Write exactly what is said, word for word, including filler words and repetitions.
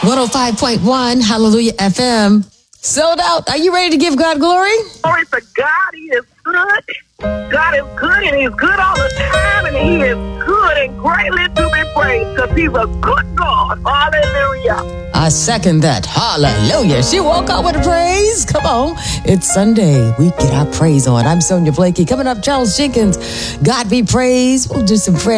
one oh five point one, Hallelujah F M. Sold out. Are you ready to give God glory? Glory to God. He is good. God is good, and He's good all the time, and He is good and greatly to be praised because He's a good God. Hallelujah. I second that. Hallelujah. She woke up with a praise. Come on. It's Sunday. We get our praise on. I'm Sonia Blakey. Coming up, Charles Jenkins. God be praised. We'll do some prayer.